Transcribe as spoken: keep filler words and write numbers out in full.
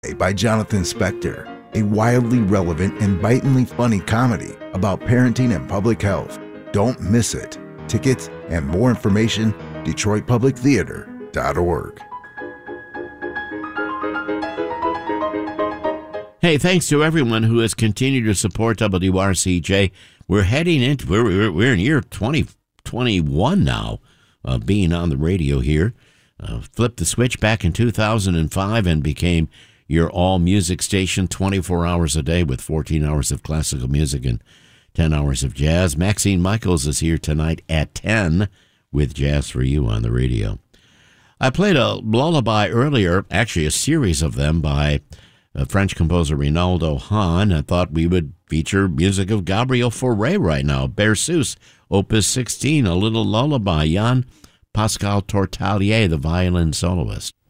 by Jonathan Spector, a wildly relevant and bitingly funny comedy about parenting and public health. Don't miss it. Tickets and more information, detroit public theater dot org. Hey, thanks to everyone who has continued to support W R C J. We're heading into, we're, we're in year twenty twenty-one now of being on the radio here. Uh, flipped the switch back in two thousand five and became your all-music station twenty-four hours a day with fourteen hours of classical music and ten hours of jazz. Maxine Michaels is here tonight at ten with Jazz for You on the radio. I played a lullaby earlier, actually a series of them by uh, French composer Reynaldo Hahn. I thought we would feature music of Gabriel Fauré right now. Berceuse, Opus sixteen, a little lullaby. Jan Pascal Tortalier, the violin soloist.